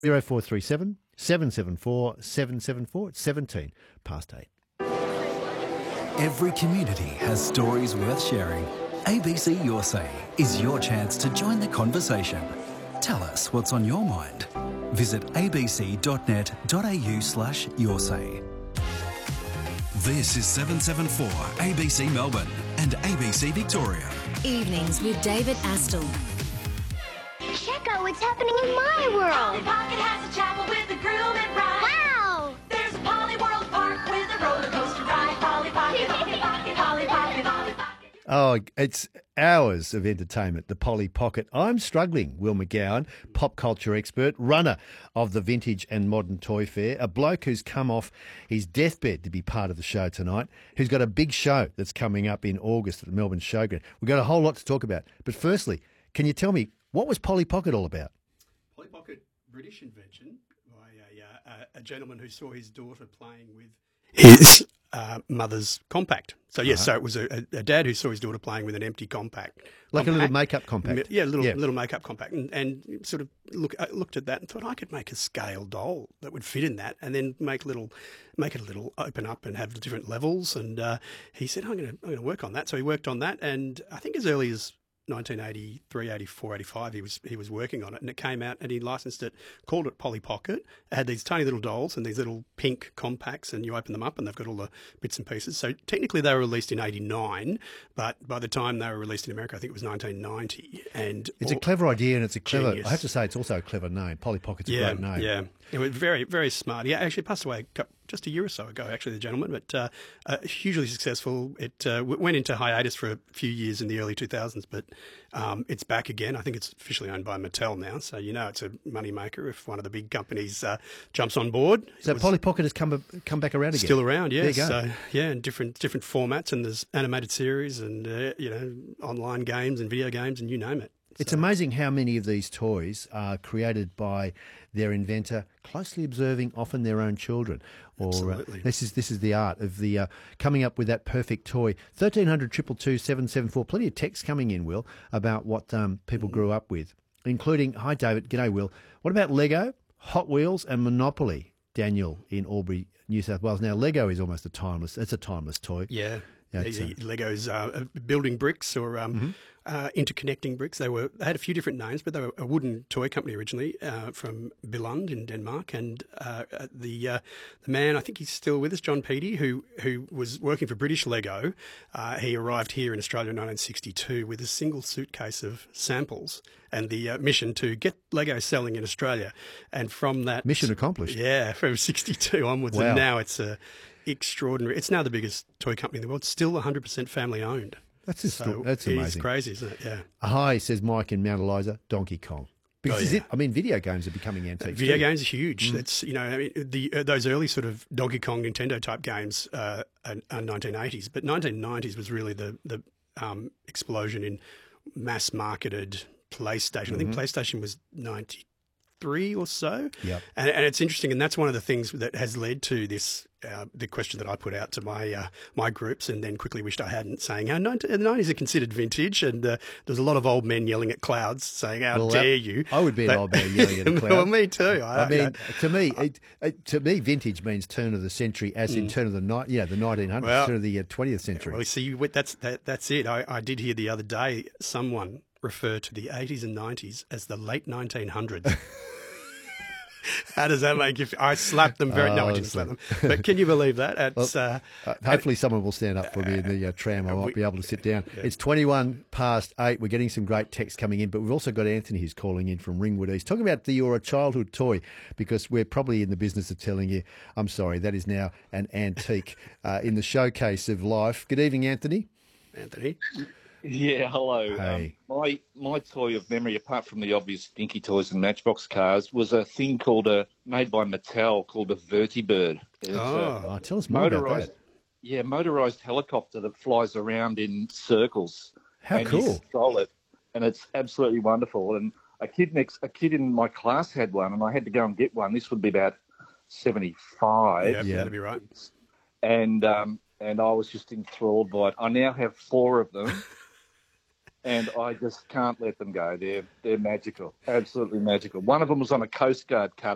0437 774 774. It's 17 past 8. Every community has stories worth sharing. ABC Your Say is your chance to join the conversation. Tell us what's on your mind. Visit abc.net.au/yoursay. This is 774 ABC Melbourne and ABC Victoria. Evenings with David Astle. Check out what's happening in my world. Polly Pocket has a chapel with a groom and bride. Wow! There's a Polly World Park with a roller coaster ride. Polly Pocket, Polly Pocket, Polly Pocket, Polly Pocket. Oh, it's hours of entertainment, the Polly Pocket. I'm struggling, Will McGowan, pop culture expert, runner of the Vintage and Modern Toy Fair, a bloke who's come off his deathbed to be part of the show tonight, who's got a big show that's coming up in August at the Melbourne Showground. We've got a whole lot to talk about. But firstly, can you tell me, what was Polly Pocket all about? Polly Pocket, British invention by a gentleman who saw his daughter playing with his mother's compact. So, yes, so it was a dad who saw his daughter playing with an empty compact. Like a little makeup compact? Yeah, little makeup compact. And sort of looked at that and thought, I could make a scale doll that would fit in that and then make it a little open up and have different levels. And he said, I'm going to work on that. So he worked on that. And I think as early as 1983, 84, 85, he was working on it, and it came out, and he licensed it, called it Polly Pocket. It had these tiny little dolls and these little pink compacts, and you open them up and they've got all the bits and pieces. So technically they were released in 89, but by the time they were released in America, I think it was 1990. And it's a clever idea, and it's a clever, genius. I have to say, it's also a clever name. Polly Pocket's a great name. Yeah, it was very, very smart. He actually passed away just a year or so ago, actually, the gentleman, but hugely successful. It went into hiatus for a few years in the early 2000s, but it's back again. I think it's officially owned by Mattel now, so it's a money maker if one of the big companies jumps on board. So Polly Pocket has come back around again? Still around, yes. There you go. So, in different formats, and there's animated series and, online games and video games and you name it. It's amazing how many of these toys are created by their inventor, closely observing often their own children. Absolutely. This is the art of the coming up with that perfect toy. 1300 222 774. Plenty of text coming in, Will, about what people grew up with, including, hi David, g'day Will. What about Lego, Hot Wheels and Monopoly? Daniel in Albury, New South Wales. Now Lego is almost a timeless toy. Yeah. Lego's building bricks or interconnecting bricks. They had a few different names, but they were a wooden toy company originally from Billund in Denmark. And the man, I think he's still with us, John Peaty, who was working for British Lego. He arrived here in Australia in 1962 with a single suitcase of samples and the mission to get Lego selling in Australia. And from that... Mission accomplished. Yeah, from 62 onwards. Wow. And now it's extraordinary. It's now the biggest toy company in the world, still 100% family owned. That's amazing. It's crazy, isn't it? Yeah. Hi, says Mike in Mount Eliza, Donkey Kong. Because video games are becoming antiques. Video games are huge. That's those early sort of Donkey Kong, Nintendo type games are 1980s, but 1990s was really the explosion in mass marketed PlayStation. I think PlayStation was 93 or so. Yep. And it's interesting, and that's one of the things that has led to this, the question that I put out to my groups and then quickly wished I hadn't, saying how the 90s are considered vintage, and there's a lot of old men yelling at clouds saying, how dare you. I would be an old man yelling at a cloud. Well, me too. To me, vintage means turn of the century, as in turn of the 1900s, turn of the 20th century. Well, see, that's it. I did hear the other day someone refer to the 80s and 90s as the late 1900s. How does that make you feel? I slapped them no, I didn't slap them. But can you believe that? Hopefully someone will stand up for me in the tram. I might be able to sit down. Yeah. It's 21 past 8. We're getting some great texts coming in, but we've also got Anthony who's calling in from Ringwood East, talking about your childhood toy, because we're probably in the business of telling you, I'm sorry, that is now an antique in the showcase of life. Good evening, Anthony. Anthony. Yeah, hello. Hey. My toy of memory, apart from the obvious Dinky toys and Matchbox cars, was a thing made by Mattel called a Vertibird. Tell us more about that. Yeah, motorised helicopter that flies around in circles. How cool! You control it, and it's absolutely wonderful. And a kid in my class had one, and I had to go and get one. This would be about 75. Yeah, that'd be right. And I was just enthralled by it. I now have 4 of them. And I just can't let them go. They're magical, absolutely magical. One of them was on a Coast Guard cutter.